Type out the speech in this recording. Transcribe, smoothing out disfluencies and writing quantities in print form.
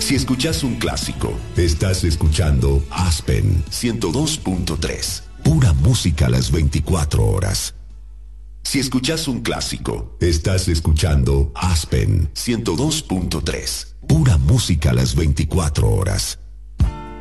Si escuchas un clásico, estás escuchando Aspen 102.3. Pura música a las 24 horas. Si escuchas un clásico, estás escuchando Aspen 102.3. Pura música a las 24 horas.